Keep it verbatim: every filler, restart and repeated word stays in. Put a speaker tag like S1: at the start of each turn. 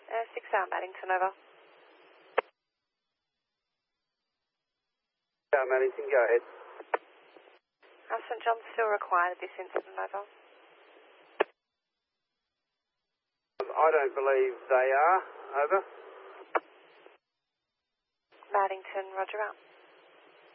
S1: Uh, six hour Maddington, over.
S2: Yeah, Maddington, go ahead.
S1: Uh, St John's still required at this incident, over.
S2: I don't believe they are, over.
S1: Maddington, roger out.